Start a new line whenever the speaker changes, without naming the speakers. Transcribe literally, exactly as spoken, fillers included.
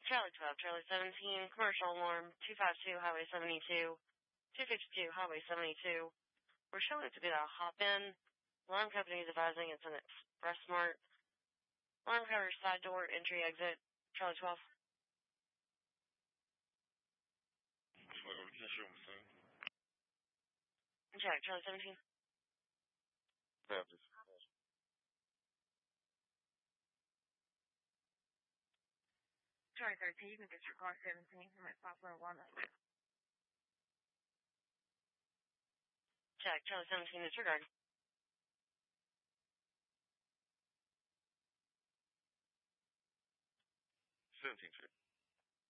Charlie twelve, Charlie seventeen, commercial alarm, two fifty-two, Highway seventy-two, two fifty-two, Highway seventy-two. We're showing it to be a hop-in. Alarm company is advising it's an Express Mart. Alarm cover, side door, entry, exit, Charlie twelve. Check, Charlie seventeen.
Baptist.
Charlie thirteen, you can disregard seventeen from at five one one. Check, Charlie seventeen, disregard.
seventeen, check.